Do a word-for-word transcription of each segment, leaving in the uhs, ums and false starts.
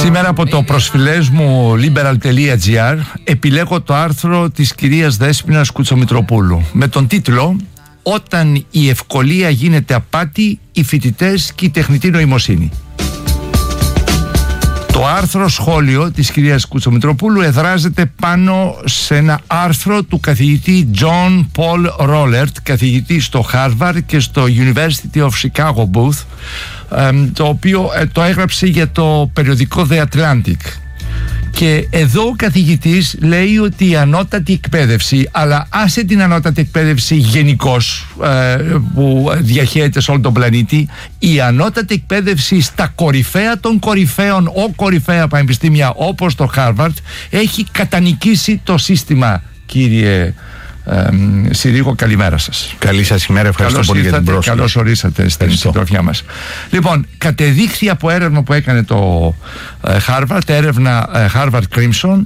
Σήμερα από το προσφυλές μου liberal.gr επιλέγω το άρθρο της κυρίας Δέσποινας Κουτσομητροπούλου με τον τίτλο «Όταν η ευκολία γίνεται απάτη, οι φοιτητές και η τεχνητή νοημοσύνη». Το άρθρο σχόλιο της κυρίας Κουτσομητροπούλου εδράζεται πάνω σε ένα άρθρο του καθηγητή John Paul Rollert, καθηγητή στο Harvard και στο University of Chicago Booth, το οποίο το έγραψε για το περιοδικό The Atlantic. Και εδώ ο καθηγητής λέει ότι η ανώτατη εκπαίδευση, αλλά άσε την ανώτατη εκπαίδευση γενικώς που διαχέεται σε όλο τον πλανήτη, η ανώτατη εκπαίδευση στα κορυφαία των κορυφαίων, ο κορυφαία πανεπιστήμια όπως το Harvard, έχει κατανικήσει το σύστημα, κύριε Ε, Συρίγο, καλημέρα σας. Καλή σας ημέρα, ευχαριστώ καλώς πολύ ήρθατε, για την πρόσκληση. Καλώς ορίσατε στην συντροφιά μας. Λοιπόν, κατεδείχθη από έρευνα που έκανε το ε, Harvard, έρευνα ε, Harvard Crimson,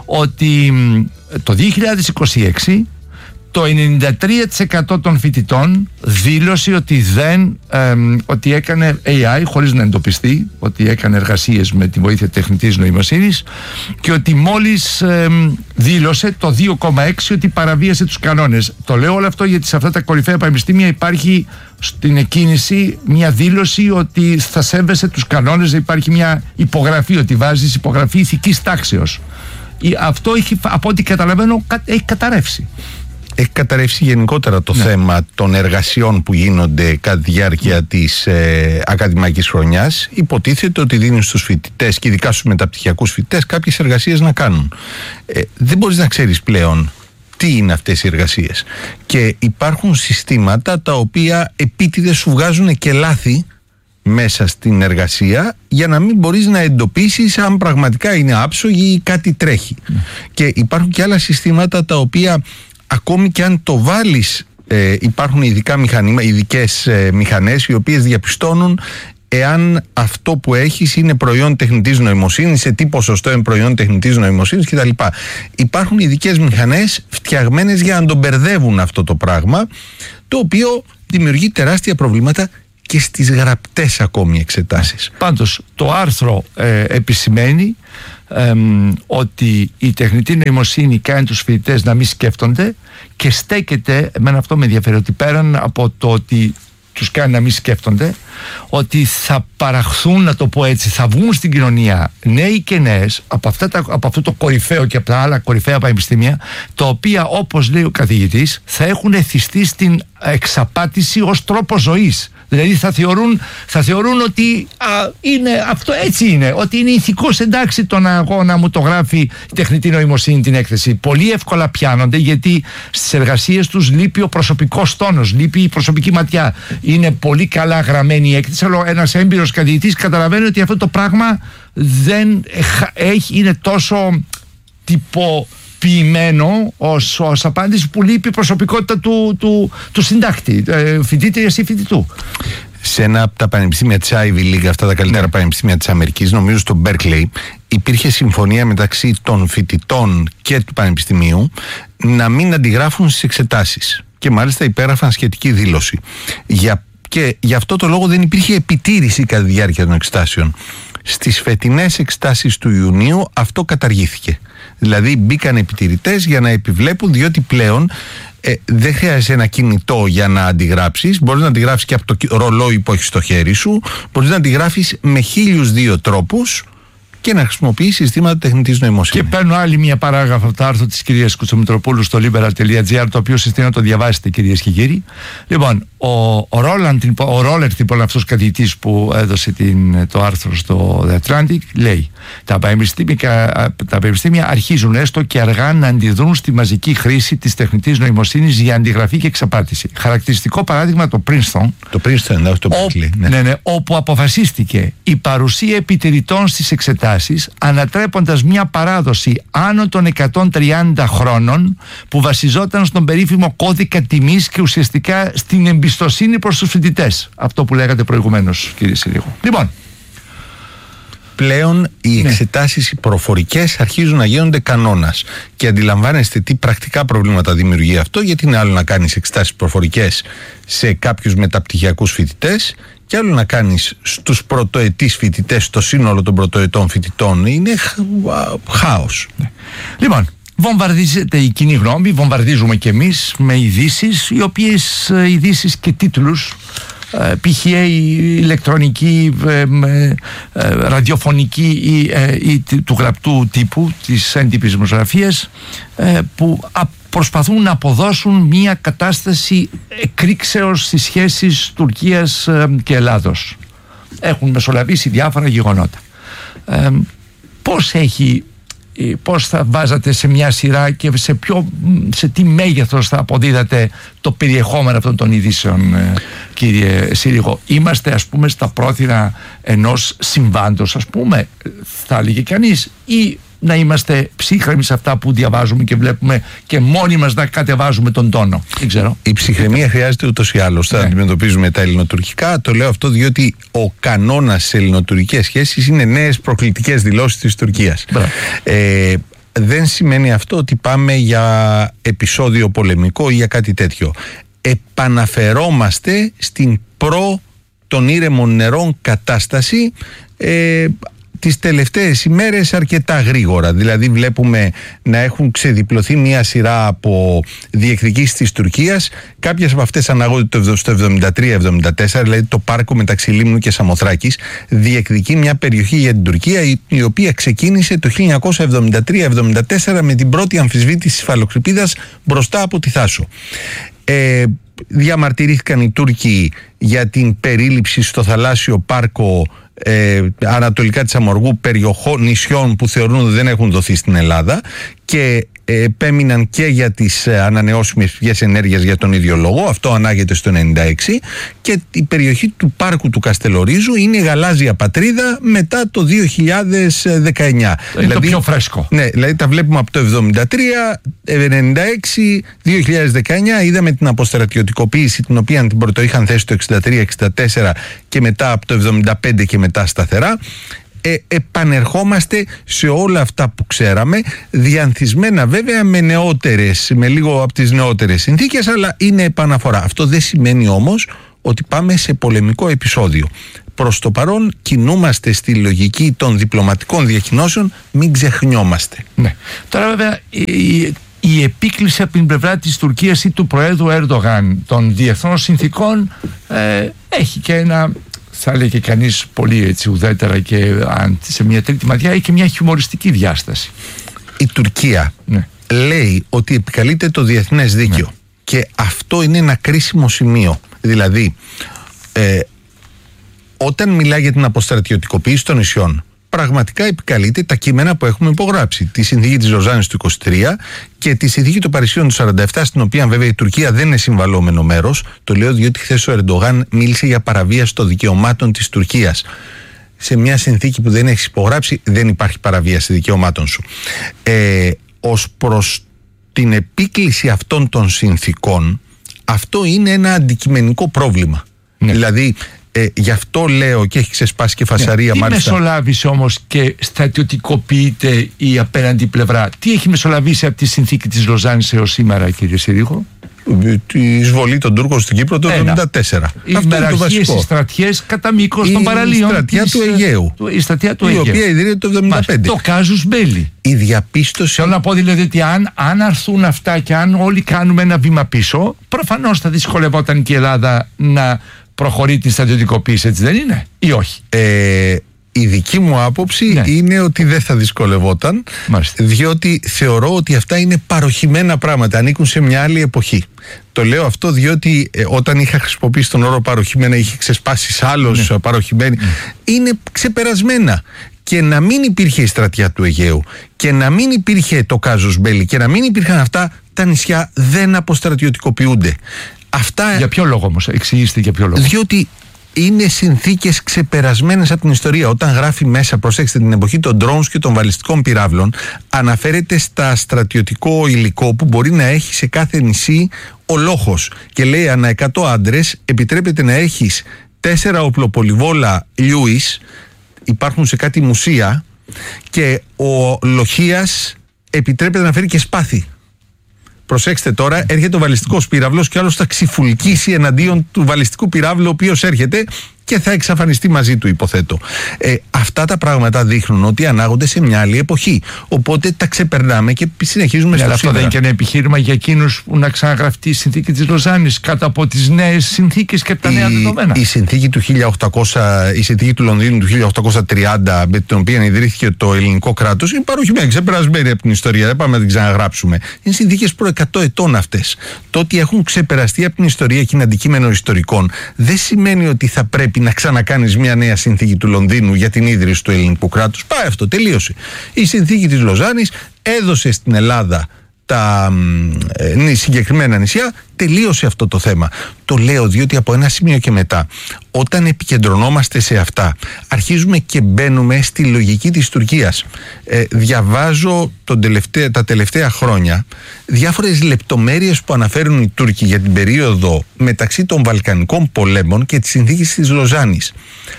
ότι ε, το δύο χιλιάδες είκοσι έξι το ενενήντα τρία τοις εκατό των φοιτητών δήλωσε ότι, δεν, ε, ότι έκανε έι άι χωρίς να εντοπιστεί, ότι έκανε εργασίες με τη βοήθεια τεχνητής νοημοσύνης, και ότι μόλις ε, δήλωσε το δύο κόμμα έξι ότι παραβίασε τους κανόνες. Το λέω όλο αυτό γιατί σε αυτά τα κορυφαία πανεπιστήμια υπάρχει στην εκκίνηση μια δήλωση ότι θα σέβεσαι τους κανόνες, υπάρχει μια υπογραφή, ότι βάζεις υπογραφή ηθικής τάξεως. Αυτό έχει, από ό,τι καταλαβαίνω, έχει καταρρεύσει. Έχει καταρρεύσει γενικότερα το ναι. θέμα των εργασιών που γίνονται κατά τη διάρκεια ναι. της ε, ακαδημαϊκής χρονιάς. Υποτίθεται ότι δίνει στους φοιτητές και ειδικά στους μεταπτυχιακούς φοιτητές κάποιες εργασίες να κάνουν. Ε, δεν μπορείς να ξέρεις πλέον τι είναι αυτές οι εργασίες. Και υπάρχουν συστήματα τα οποία επίτηδες σου βγάζουν και λάθη μέσα στην εργασία για να μην μπορείς να εντοπίσεις αν πραγματικά είναι άψογη ή κάτι τρέχει. Ναι. Και υπάρχουν και άλλα συστήματα τα οποία ακόμη και αν το βάλεις, ε, υπάρχουν ειδικά μηχανήμα, ειδικές ε, μηχανές οι οποίες διαπιστώνουν εάν αυτό που έχεις είναι προϊόν τεχνητής νοημοσύνης, σε τι ποσοστό είναι προϊόν τεχνητής νοημοσύνης κτλ. Υπάρχουν ειδικές μηχανές φτιαγμένες για να τον μπερδεύουν αυτό το πράγμα, το οποίο δημιουργεί τεράστια προβλήματα και στις γραπτές ακόμη εξετάσεις. Πάντως το άρθρο ε, επισημαίνει ε, ότι η τεχνητή νοημοσύνη κάνει τους φοιτητές να μην σκέφτονται, και στέκεται, εμένα αυτό με ενδιαφέρει, ότι πέραν από το ότι τους κάνει να μην σκέφτονται, ότι θα παραχθούν, να το πω έτσι, θα βγουν στην κοινωνία νέοι και νέες από, αυτά τα, από αυτό το κορυφαίο και από τα άλλα κορυφαία πανεπιστήμια, τα οποία, όπως λέει ο καθηγητής, θα έχουν εθιστεί στην εξαπάτηση ως τρόπο ζωής. Δηλαδή θα θεωρούν, θα θεωρούν ότι α, είναι, αυτό έτσι είναι, ότι είναι ηθικός, εντάξει, τον αγώνα μου το γράφει η τεχνητή νοημοσύνη την έκθεση. Πολύ εύκολα πιάνονται, γιατί στις εργασίες τους λείπει ο προσωπικός τόνος, λείπει η προσωπική ματιά. Είναι πολύ καλά γραμμένη η έκθεση, αλλά ένας έμπειρος καθηγητής καταλαβαίνει ότι αυτό το πράγμα δεν έχει, είναι τόσο τυπο ποιημένο ως, ως απάντηση που λείπει η προσωπικότητα του, του, του συντάκτη, ε, φοιτήτριας ή φοιτητού. Σε ένα από τα πανεπιστήμια της Ivy League, αυτά τα καλύτερα ναι. πανεπιστήμια της Αμερικής, νομίζω στο Berkeley, υπήρχε συμφωνία μεταξύ των φοιτητών και του πανεπιστημίου να μην αντιγράφουν στις εξετάσεις, και μάλιστα υπέγραφαν σχετική δήλωση. Για, και γι' αυτό το λόγο δεν υπήρχε επιτήρηση κατά τη διάρκεια των εξετάσεων. Στις φετινές εξετάσεις του Ιουνίου αυτό καταργήθηκε. Δηλαδή μπήκαν επιτηρητές για να επιβλέπουν, διότι πλέον ε, δεν χρειάζεται ένα κινητό για να αντιγράψεις. Μπορείς να αντιγράψεις και από το ρολόι που έχεις στο χέρι σου. Μπορείς να αντιγράφεις με χίλιους δύο τρόπους και να χρησιμοποιείς συστήματα τεχνητής νοημοσύνης. Και παίρνω άλλη μια παράγραφο από το άρθρο της κυρίας Κουτσομητροπούλου στο liberal.gr, το οποίο συστήνω να το διαβάσετε, κυρίες και κύριοι. Λοιπόν, ο, ο, Roland, ο Rollert, λοιπόν, αυτός ο καθηγητής που έδωσε την, το άρθρο στο The Atlantic, λέει: τα πανεπιστήμια, τα πανεπιστήμια αρχίζουν έστω και αργά να αντιδρούν στη μαζική χρήση της τεχνητής νοημοσύνης για αντιγραφή και εξαπάτηση. Χαρακτηριστικό παράδειγμα το Princeton, το Princeton, ναι, το Berkeley, ναι. Ναι, ναι, όπου αποφασίστηκε η παρουσία επιτηρητών στις εξετάσεις, ανατρέποντας μια παράδοση άνω των εκατόν τριάντα χρόνων που βασιζόταν στον περίφημο κώδικα τιμής και ουσιαστικά στην εμπιστοσύνη προς τους φοιτητές. Αυτό που λέγατε προηγουμένως, κύριε Συρίγο. Λοιπόν, πλέον οι ναι. εξετάσεις οι προφορικές αρχίζουν να γίνονται κανόνας, και αντιλαμβάνεστε τι πρακτικά προβλήματα δημιουργεί αυτό, γιατί είναι άλλο να κάνεις εξετάσεις προφορικές σε κάποιους μεταπτυχιακούς φοιτητές και άλλο να κάνεις στους πρωτοετής φοιτητές, στο σύνολο των πρωτοετών φοιτητών. Είναι χάος. Ναι. Λοιπόν, βομβαρδίζεται η κοινή γνώμη, βομβαρδίζουμε κι εμείς με ειδήσεις, οι οποίες ειδήσεις και τίτλους, π.χ. ηλεκτρονική, ραδιοφωνική ή, ή του γραπτού τύπου, της έντυπης δημοσιογραφίας, που προσπαθούν να αποδώσουν μια κατάσταση εκρήξεως στις σχέσεις Τουρκίας και Ελλάδος. Έχουν μεσολαβήσει διάφορα γεγονότα. Ε, πώς έχει, πώς θα βάζατε σε μια σειρά και σε, ποιο, σε τι μέγεθος θα αποδίδατε το περιεχόμενο αυτών των ειδήσεων, ε, κύριε Σύριγο? Είμαστε, ας πούμε, στα πρόθυρα ενός συμβάντος, ας πούμε, θα έλεγε κανείς, ή να είμαστε ψύχρεμοι σε αυτά που διαβάζουμε και βλέπουμε και μόνοι μας να κατεβάζουμε τον τόνο? Δεν ξέρω. Η ψυχραιμία χρειάζεται ούτως ή άλλως. Θα ναι. αντιμετωπίζουμε τα ελληνοτουρκικά. Το λέω αυτό διότι ο κανόνας σε ελληνοτουρκικές σχέσεις είναι νέες προκλητικές δηλώσεις της Τουρκίας. Ε, δεν σημαίνει αυτό ότι πάμε για επεισόδιο πολεμικό ή για κάτι τέτοιο. Επαναφερόμαστε στην προ των ήρεμων νερών κατάσταση ε, τις τελευταίες ημέρες αρκετά γρήγορα. Δηλαδή βλέπουμε να έχουν ξεδιπλωθεί μια σειρά από διεκδικήσεις της Τουρκίας. Κάποιες από αυτές ανάγονται στο εβδομήντα τρία εβδομήντα τέσσερα, δηλαδή το πάρκο μεταξύ Λίμνου και Σαμοθράκης διεκδικεί μια περιοχή για την Τουρκία, η οποία ξεκίνησε το χίλια εννιακόσια εβδομήντα τρία εβδομήντα τέσσερα με την πρώτη αμφισβήτηση της υφαλοκρηπίδας μπροστά από τη Θάσο. Ε, διαμαρτυρήθηκαν οι Τούρκοι για την περίληψη στο θαλάσσιο πάρκο ε, ανατολικά της Αμοργού περιοχών, νησιών που θεωρούν ότι δεν έχουν δοθεί στην Ελλάδα, και επέμειναν και για τις ανανεώσιμες πηγές ενέργειας για τον ίδιο λόγο. Αυτό ανάγεται στο ενενήντα έξι, και η περιοχή του πάρκου του Καστελορίζου είναι η γαλάζια πατρίδα μετά το δύο χιλιάδες δεκαεννιά. Είναι δηλαδή, το πιο φρέσκο. Ναι, δηλαδή τα βλέπουμε από το εβδομήντα τρία, ενενήντα έξι, δύο χιλιάδες δεκαεννιά. Είδαμε την αποστρατιωτικοποίηση, την οποία την πρωτοείχαν θέσει το εξήντα τρία εξήντα τέσσερα και μετά από το εβδομήντα πέντε και μετά σταθερά. Ε, επανερχόμαστε σε όλα αυτά που ξέραμε, διανθισμένα βέβαια με νεότερες, με λίγο από τις νεότερες συνθήκες, αλλά είναι επαναφορά. Αυτό δεν σημαίνει όμως ότι πάμε σε πολεμικό επεισόδιο. Προς το παρόν κινούμαστε στη λογική των διπλωματικών διακοινώσεων, μην ξεχνιόμαστε. Ναι. Τώρα βέβαια η, η επίκληση από την πλευρά της Τουρκίας ή του Προέδρου Ερντογάν των διεθνών συνθήκων ε, έχει και ένα, θα έλεγε κανείς πολύ έτσι ουδέτερα και αν, σε μια τρίτη ματιά, έχει και μια χιουμοριστική διάσταση. Η Τουρκία ναι. λέει ότι επικαλείται το διεθνές δίκαιο, ναι. και αυτό είναι ένα κρίσιμο σημείο. Δηλαδή ε, όταν μιλάει για την αποστρατιωτικοποίηση των νησιών, πραγματικά επικαλείται τα κείμενα που έχουμε υπογράψει. Τη συνθήκη της Λοζάνης του είκοσι τρία και τη συνθήκη των Παρισίων του σαράντα επτά, στην οποία βέβαια η Τουρκία δεν είναι συμβαλόμενο μέρος. Το λέω διότι χθες ο Ερντογάν μίλησε για παραβίαση των δικαιωμάτων της Τουρκίας. Σε μια συνθήκη που δεν έχεις υπογράψει, δεν υπάρχει παραβίαση δικαιωμάτων σου. Ε, ως προς την επίκληση αυτών των συνθήκων, αυτό είναι ένα αντικειμενικό πρόβλημα. Ναι. Δηλαδή, Ε, γι' αυτό λέω, και έχει ξεσπάσει και φασαρία, ναι. μάλιστα. Τι μεσολάβησε όμως και στρατιωτικοποιείται η απέναντι πλευρά? Τι έχει μεσολαβήσει από τη συνθήκη της Λοζάνης έως σήμερα, κύριε Συρίγο? Τη εισβολή των Τούρκων στην Κύπρο το εβδομήντα τέσσερα. Οι μεραρχίες, οι στρατιές κατά μήκος των παραλίων. Η στρατιά της, του Αιγαίου. Η στρατιά του η Αιγαίου. Η οποία ιδρύεται το εβδομήντα πέντε. Το κάζους μπέλι. Η διαπίστωση. Θέλω να πω δηλαδή ότι αν, αν αρθούν αυτά και αν όλοι κάνουμε ένα βήμα πίσω, προφανώς θα δυσκολευόταν και η Ελλάδα να προχωρεί την στρατιωτικοποίηση, έτσι δεν είναι, ή όχι? Ε, η δική μου άποψη ναι. είναι ότι δεν θα δυσκολευόταν. Μάλιστα. Διότι θεωρώ ότι αυτά είναι παροχημένα πράγματα, ανήκουν σε μια άλλη εποχή. Το λέω αυτό διότι ε, όταν είχα χρησιμοποιήσει τον όρο παροχημένα, είχε ξεσπάσει άλλος ναι. παροχημένη. Ναι. Είναι ξεπερασμένα. Και να μην υπήρχε η στρατιά του Αιγαίου, και να μην υπήρχε το κάζους μπέλι, και να μην υπήρχαν αυτά, τα νησιά δεν αποστρατιωτικοποιούνται. Αυτά... Για ποιο λόγο όμως, εξηγήστε για ποιο λόγο? Διότι είναι συνθήκες ξεπερασμένες από την ιστορία. Όταν γράφει μέσα, προσέξτε, την εποχή των drones και των βαλιστικών πυράβλων, αναφέρεται στα στρατιωτικό υλικό που μπορεί να έχει σε κάθε νησί ο λόχος. Και λέει, ανά εκατό άντρες επιτρέπεται να έχεις τέσσερα οπλοπολιβόλα Lewis, υπάρχουν σε κάτι μουσεία, και ο λοχείας επιτρέπεται να φέρει και σπάθη. Προσέξτε τώρα, έρχεται ο βαλιστικός πύραυλος και άλλος θα ξυφουλκίσει εναντίον του βαλιστικού πυράβλου, ο οποίος έρχεται, και θα εξαφανιστεί μαζί του, υποθέτω. Ε, αυτά τα πράγματα δείχνουν ότι ανάγονται σε μια άλλη εποχή. Οπότε τα ξεπερνάμε και συνεχίζουμε στο σήμερα. Αυτό δεν είναι και ένα επιχείρημα για εκείνους που να ξαναγραφτεί η συνθήκη της Λοζάνης κάτω από τις νέες συνθήκες και τα νέα δεδομένα. Η συνθήκη του χίλια οκτακόσια, η συνθήκη του Λονδίνου του χίλια οκτακόσια τριάντα, με την οποία ιδρύθηκε το ελληνικό κράτος, είναι παροχημένη, ξεπερασμένη από την ιστορία. Δεν πάμε να την ξαναγράψουμε. Είναι συνθήκες προ εκατό ετών αυτές. Το ότι έχουν ξεπεραστεί από την ιστορία και είναι αντικείμενο ιστορικών, δεν σημαίνει ότι θα πρέπει να ξανακάνεις μια νέα συνθήκη του Λονδίνου για την ίδρυση του ελληνικού κράτους. Πάει αυτό, τελείωσε. Η συνθήκη της Λοζάνης έδωσε στην Ελλάδα τα ε, συγκεκριμένα νησιά, τελείωσε αυτό το θέμα. Το λέω διότι από ένα σημείο και μετά, όταν επικεντρωνόμαστε σε αυτά, αρχίζουμε και μπαίνουμε στη λογική της Τουρκίας. Ε, διαβάζω τον τελευταία, τα τελευταία χρόνια διάφορες λεπτομέρειες που αναφέρουν οι Τούρκοι για την περίοδο μεταξύ των Βαλκανικών πολέμων και της συνθήκης της Λοζάνης.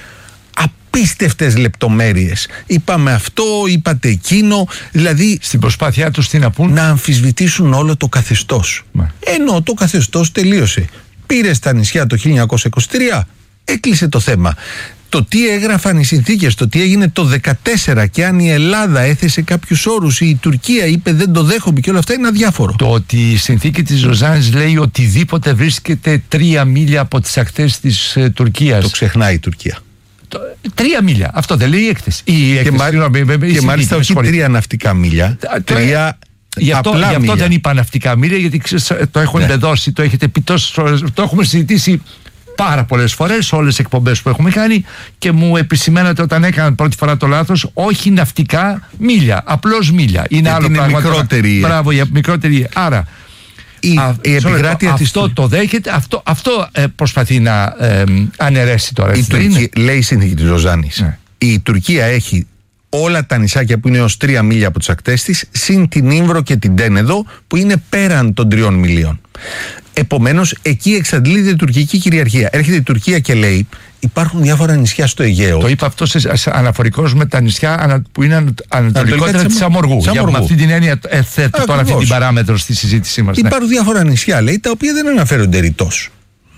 Απίστευτες λεπτομέρειες. Είπαμε αυτό, είπατε εκείνο. Δηλαδή, στην προσπάθειά τους τι να πούν, να αμφισβητήσουν όλο το καθεστώς. Μα. Ενώ το καθεστώς τελείωσε. Πήρε στα νησιά το χίλια εννιακόσια είκοσι τρία, έκλεισε το θέμα. Το τι έγραφαν οι συνθήκες, το τι έγινε το δεκατέσσερα και αν η Ελλάδα έθεσε κάποιους όρους ή η Τουρκία είπε δεν το δέχομαι και όλα αυτά είναι αδιάφορο. Το ότι η συνθήκη της Λοζάνης λέει οτιδήποτε βρίσκεται τρία μίλια από τις ακτές της ε, Τουρκίας. Το ξεχνάει η Τουρκία. Το, τρία μίλια. Αυτό δεν λέει η έκθεση. Η και έκθεση, μά, συγνώμη, η και μάλιστα όχι τρία ναυτικά μίλια. Τρία γι' αυτό, απλά γι αυτό μίλια. δεν είπα ναυτικά μίλια, γιατί το έχουν ναι. δώσει, το έχετε πει τόσες φορές, το έχουμε συζητήσει πάρα πολλές φορές, όλες τις εκπομπές που έχουμε κάνει και μου επισημαίνατε όταν έκανα πρώτη φορά το λάθος, όχι ναυτικά μίλια, απλώς μίλια. Είναι γιατί άλλο είναι πράγμα. μικρότερη. Μπράβο, για μικρότερη. Άρα η, α, η επικράτεια αυτό, της αυτό το δέχεται, αυτό, αυτό ε, προσπαθεί να ε, αναιρέσει τώρα. Η Τουρκία, λέει η συνθήκη της Λοζάνης, ναι. η Τουρκία έχει όλα τα νησάκια που είναι έως τρία μίλια από τις ακτές της, συν την Ήμβρο και την Τένεδο που είναι πέραν των τριών μιλίων. Επομένως, εκεί εξαντλείται η τουρκική κυριαρχία. Έρχεται η Τουρκία και λέει: υπάρχουν διάφορα νησιά στο Αιγαίο. Το είπα αυτό σε, σε, αναφορικώς με τα νησιά που είναι ανατολικότερα της Αμοργού. Για με αυτή την έννοια ε, θέτω τώρα αυτή την παράμετρο στη συζήτησή μας. Υπάρχουν ναι. διάφορα νησιά, λέει, τα οποία δεν αναφέρονται ρητός.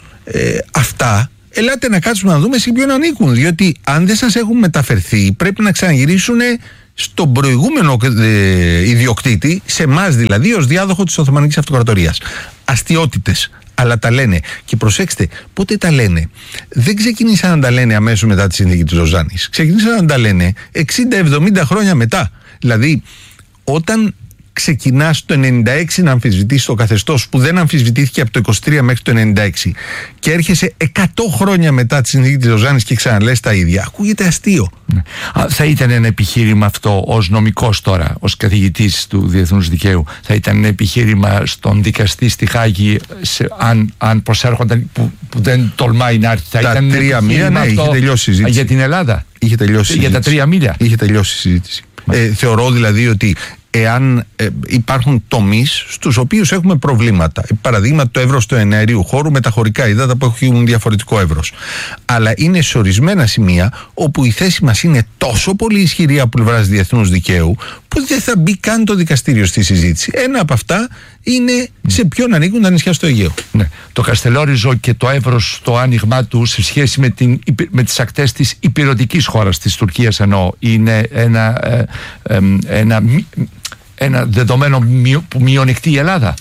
Ε, αυτά. Ελάτε να κάτσουμε να δούμε σε ποιον ανήκουν. Διότι αν δεν σας έχουν μεταφερθεί, πρέπει να ξαναγυρίσουν στον προηγούμενο ε, ιδιοκτήτη, σε εμάς δηλαδή, ως διάδοχο της Οθωμανικής Αυτοκρατορίας. Αστιότητες. Αλλά τα λένε. Και προσέξτε, πότε τα λένε. Δεν ξεκίνησαν να τα λένε αμέσως μετά τη συνθήκη της Λοζάνης. Ξεκίνησαν να τα λένε εξήντα εβδομήντα χρόνια μετά. Δηλαδή, όταν ξεκινάς το ενενήντα έξι να αμφισβητείς το καθεστώς που δεν αμφισβητήθηκε από το είκοσι τρία μέχρι το ενενήντα έξι και έρχεσαι εκατό χρόνια μετά τη συνθήκη της Λοζάνης και ξαναλές τα ίδια, ακούγεται αστείο. Α, θα ήταν ένα επιχείρημα αυτό ως νομικός τώρα, ως καθηγητής του διεθνούς δικαίου, θα ήταν ένα επιχείρημα στον δικαστή στη Χάγη, σε, αν, αν προσέρχονταν που, που δεν τολμάει να έρθει, θα τα ήταν τρία μίλια, ναι, είχε τελειώσει η συζήτηση. Για την Ελλάδα. Είχε τελειώσει για τα τρία μίλια. Είχε τελειώσει η συζήτηση. Ε, θεωρώ δηλαδή ότι εάν ε, υπάρχουν τομείς στους οποίους έχουμε προβλήματα, παραδείγμα το εύρος του εναερίου χώρου με τα χωρικά υδάτα που έχουν διαφορετικό εύρος, αλλά είναι σε ορισμένα σημεία όπου η θέση μας είναι τόσο πολύ ισχυρή από πλευράς διεθνούς δικαίου που δεν θα μπει καν το δικαστήριο στη συζήτηση. Ένα από αυτά είναι σε ποιον ανήκουν τα νησιά στο Αιγαίο. Ναι. Το Καστελόριζο και το εύρος στο άνοιγμά του σε σχέση με, την, με τις ακτές της υπηρετικής χώρας της Τουρκίας εννοώ, είναι ένα, ε, ε, ένα, ένα δεδομένο που μειονεκτεί η Ελλάδα.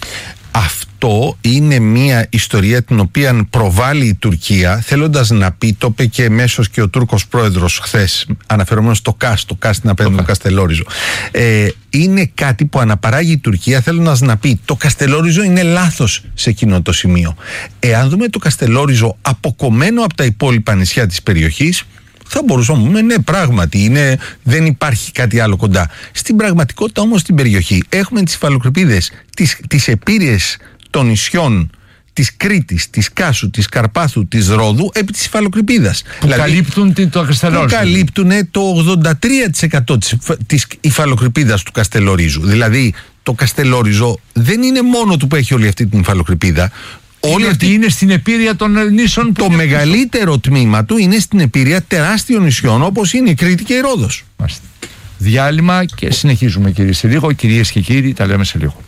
Αυτό είναι μια ιστορία την οποία προβάλλει η Τουρκία, θέλοντας να πει, το είπε και εμέσως και ο Τούρκος πρόεδρος χθες, αναφερόμενος στο ΚΑΣ, το ΚΑΣ την απέναντι του Καστελόριζο. Ε, είναι κάτι που αναπαράγει η Τουρκία, θέλοντας να πει, το Καστελόριζο είναι λάθος σε εκείνο το σημείο. Εάν δούμε το Καστελόριζο αποκομμένο από τα υπόλοιπα νησιά της περιοχής, θα μπορούσαμε να πούμε ναι, πράγματι είναι, δεν υπάρχει κάτι άλλο κοντά. Στην πραγματικότητα όμως στην περιοχή έχουμε τις υφαλοκρηπίδες, τις, τις επίρρειες των νησιών της Κρήτης, της Κάσου, της Καρπάθου, της Ρόδου επί της υφαλοκρηπίδας. Που δηλαδή, καλύπτουν το Καστελόριζο. Που καλύπτουν το ογδόντα τρία τοις εκατό της, της υφαλοκρηπίδας του Καστελορίζου. Δηλαδή το Καστελόριζο δεν είναι μόνο του που έχει όλη αυτή την υφαλοκρηπίδα. Όλη αυτή είναι στην επίρρεια των νήσων. Το μεγαλύτερο πίσω. Τμήμα του είναι στην επίρρεια τεράστιων νησιών όπως είναι η Κρήτη και η Ρόδος. Μάλιστα. Διάλειμμα και συνεχίζουμε, κύριε, σε λίγο. Κυρίες και κύριοι, τα λέμε σε λίγο.